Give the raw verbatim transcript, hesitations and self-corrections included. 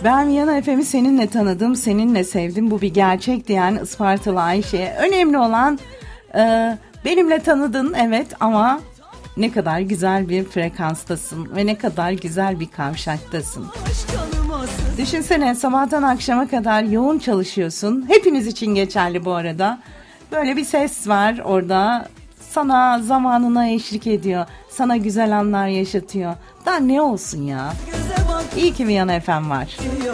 Ben Viyana F M'i seninle tanıdım, seninle sevdim. Bu bir gerçek diyen Ispartalı Ayşe. Önemli olan e, benimle tanıdın evet ama ne kadar güzel bir frekanstasın ve ne kadar güzel bir kavşaktasın. Düşünsene sabahtan akşama kadar yoğun çalışıyorsun. Hepiniz için geçerli bu arada. Böyle bir ses var orada. Sana zamanına eşlik ediyor. Sana güzel anlar yaşatıyor. Daha ne olsun ya? İyi ki Viyana F M var.